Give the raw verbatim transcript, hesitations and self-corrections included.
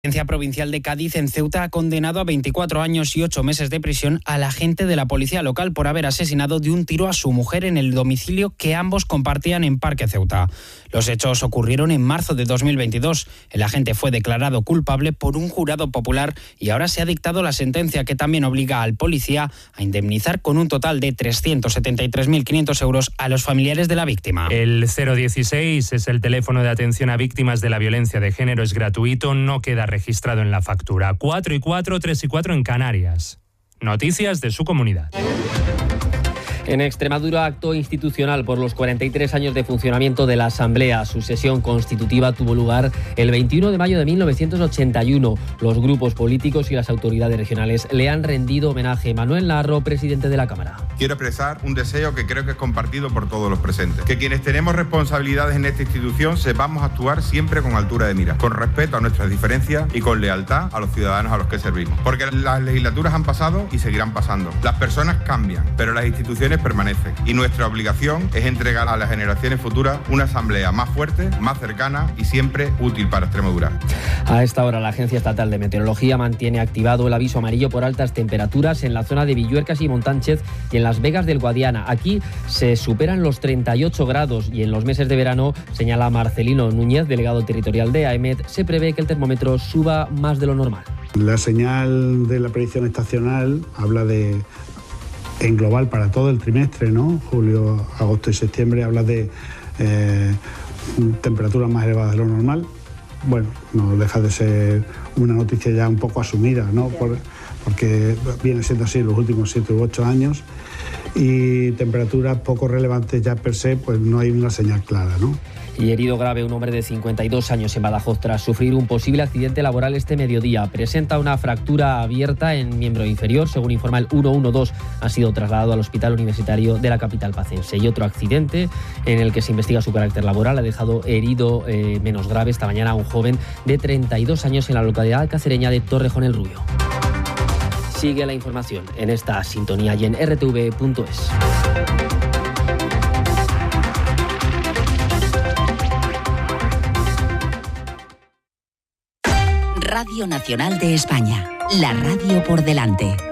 La Audiencia Provincial de Cádiz en Ceuta ha condenado a veinticuatro años y ocho meses de prisión al agente de la policía local por haber asesinado de un tiro a su mujer en el domicilio que ambos compartían en Parque Ceuta. Los hechos ocurrieron en marzo de dos mil veintidós. El agente fue declarado culpable por un jurado popular y ahora se ha dictado la sentencia que también obliga al policía a indemnizar con un total de trescientos setenta y tres mil quinientos euros a los familiares de la víctima. El cero dieciséis es el teléfono de atención a víctimas de la violencia de género, es gratuito, no queda registrado en la factura. cuatro y cuatro, tres y cuatro en Canarias. Noticias de su comunidad. En Extremadura, acto institucional por los cuarenta y tres años de funcionamiento de la Asamblea. Su sesión constitutiva tuvo lugar el veintiuno de mayo de mil novecientos ochenta y uno. Los grupos políticos y las autoridades regionales le han rendido homenaje. Manuel Narro, presidente de la Cámara. Quiero expresar un deseo que creo que es compartido por todos los presentes. Que quienes tenemos responsabilidades en esta institución sepamos actuar siempre con altura de mira, con respeto a nuestras diferencias y con lealtad a los ciudadanos a los que servimos. Porque las legislaturas han pasado y seguirán pasando. Las personas cambian, pero las instituciones permanecen. Y nuestra obligación es entregar a las generaciones futuras una asamblea más fuerte, más cercana y siempre útil para Extremadura. A esta hora, la Agencia Estatal de Meteorología mantiene activado el aviso amarillo por altas temperaturas en la zona de Villuercas y Montánchez y en Las Vegas del Guadiana. Aquí se superan los treinta y ocho grados y en los meses de verano, señala Marcelino Núñez, delegado territorial de AEMET, se prevé que el termómetro suba más de lo normal. La señal de la predicción estacional habla de, en global para todo el trimestre, ¿no? Julio, agosto y septiembre, habla de eh, temperaturas más elevadas de lo normal. Bueno, no deja de ser una noticia ya un poco asumida, ¿no? Por, porque viene siendo así los últimos siete u ocho años y temperaturas poco relevantes ya per se, pues no hay una señal clara, ¿no? Y herido grave un hombre de cincuenta y dos años en Badajoz tras sufrir un posible accidente laboral este mediodía. Presenta una fractura abierta en miembro inferior, según informa el ciento doce. Ha sido trasladado al Hospital Universitario de la capital pacense. Y otro accidente en el que se investiga su carácter laboral ha dejado herido eh, menos grave esta mañana a un joven de treinta y dos años en la localidad cacereña de Torrejón el Rubio. Sigue la información en esta sintonía y en r t v punto es. Radio Nacional de España, la radio por delante.